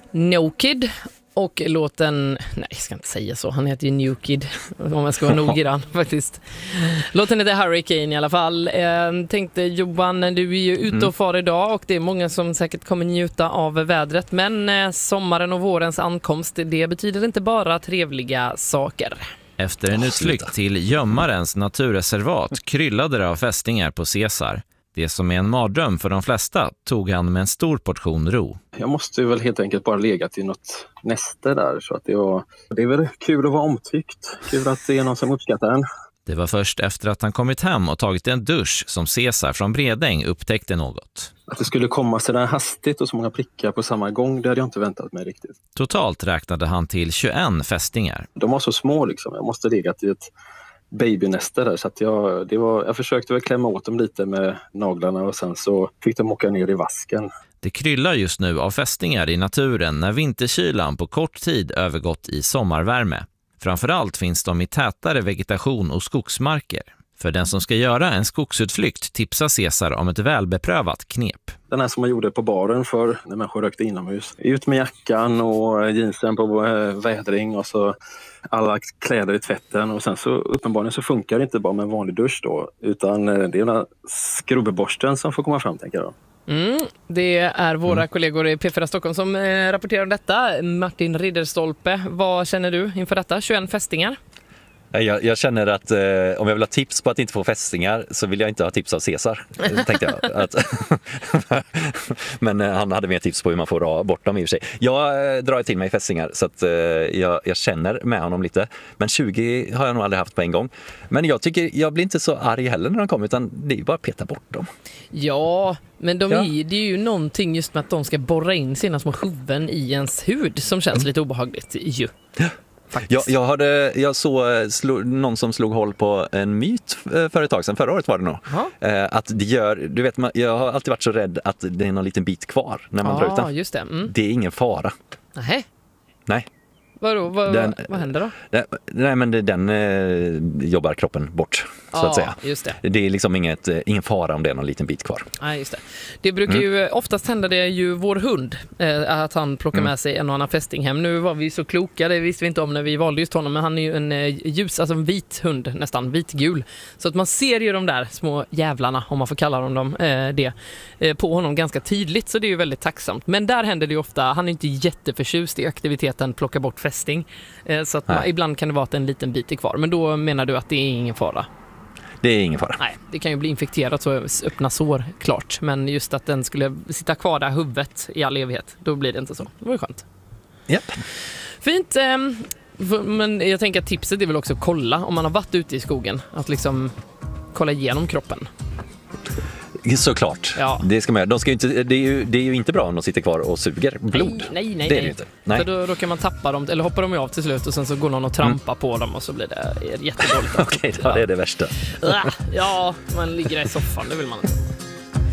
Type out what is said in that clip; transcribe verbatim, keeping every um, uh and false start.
No Kid och låten, nej jag ska inte säga så, han heter ju New Kid om man ska vara noggrann faktiskt. Låten heter Hurricane i alla fall. eh, Tänkte Johan, du är ju ute och mm. far idag och det är många som säkert kommer njuta av vädret, men eh, sommaren och vårens ankomst, det betyder inte bara trevliga saker. Efter en utflykt till Gömmarens naturreservat kryllade det av fästingar på Cesar. Det som är en mardröm för de flesta tog han med en stor portion ro. Jag måste väl helt enkelt bara lägga till något näste där. Så att det, var, det är väl kul att vara omtyckt. Kul att det är någon som uppskattar den. Det var först efter att han kommit hem och tagit en dusch som Cesar från Bredäng upptäckte något. Att det skulle komma så där hastigt och så många prickar på samma gång, det hade jag inte väntat mig riktigt. Totalt räknade han till tjugoett fästingar. De var så små liksom. Jag måste lägga till ett babynäste där, så att jag, det var, jag försökte väl klämma åt dem lite med naglarna och sen så fick de åka ner i vasken. Det kryllar just nu av fästingar i naturen när vinterkylan på kort tid övergått i sommarvärme. Framförallt finns de i tätare vegetation och skogsmarker. För den som ska göra en skogsutflykt tipsar Cesar om ett välbeprövat knep. Den här som man gjorde på baren för när människor rökte inomhus. Ut med jackan och jeansen på vädring och så alla kläder i tvätten. Och sen så uppenbarligen så funkar det inte bara med en vanlig dusch då. Utan det är den här skrubbeborsten som får komma fram, tänker jag. Mm, det är våra mm. kollegor i P fyra Stockholm som eh, rapporterar om detta. Martin Ridderstolpe, vad känner du inför detta? tjugoett fästingar? Jag, jag känner att eh, om jag vill ha tips på att inte få fästingar så vill jag inte ha tips av Cesar, tänkte jag. Att, men eh, han hade mer tips på hur man får dra bort dem i och för sig. Jag eh, drar till mig fästingar så att eh, jag, jag känner med honom lite. Men tjugo har jag nog aldrig haft på en gång. Men jag tycker, jag blir inte så arg heller när de kommer, utan det är bara att peta bort dem. Ja, men de ja. är, det är ju någonting just med att de ska borra in sina små huvuden i ens hud som känns mm. lite obehagligt ju. Jag, jag, hade, jag såg slog, någon som slog håll på en myt för ett tag sedan, förra året var det nog. Eh, att det gör, du vet, man, jag har alltid varit så rädd att det är någon liten bit kvar när man ah, drar ut den. Just det. Mm. Det är ingen fara. Nähä. Nej. Vadå? Vad, den, vad händer då? Den, nej, men det, den eh, jobbar kroppen bort, så ah, att säga. Just det. Det är liksom inget, ingen fara om det är någon liten bit kvar. Nej, ah, just det. Det brukar mm. ju, oftast hända det ju vår hund, eh, att han plockar mm. med sig en och annan fästing hem. Nu var vi så kloka, det visste vi inte om när vi valde just honom, men han är ju en eh, ljus, alltså en vit hund, nästan vitgul. Så att man ser ju de där små jävlarna, om man får kalla dem, dem eh, det, eh, på honom ganska tydligt, så det är ju väldigt tacksamt. Men där händer det ju ofta, han är inte jätteförtjust i aktiviteten plocka bort fästing. Så att man, ibland kan det vara att en liten bit är kvar. Men då menar du att det är ingen fara? Det är ingen fara. Nej, det kan ju bli infekterat så öppna sår, klart. Men just att den skulle sitta kvar där huvudet i all evighet, då blir det inte så. Det var ju skönt. Yep. Fint. Men jag tänker att tipset är väl också att kolla om man har varit ute i skogen. Att liksom kolla igenom kroppen. Såklart. Ja. Det ska man, de ska ju inte, det, är ju, det är ju inte bra om de sitter kvar och suger blod. Nej, nej, nej. Det är nej. det inte. Nej. För då, då kan man tappa dem, eller hoppar de av till slut och sen så går någon och trampar mm. på dem och så blir det jättedåligt. Okej, okay, det är det värsta. Ja, man ligger där i soffan, det vill man inte.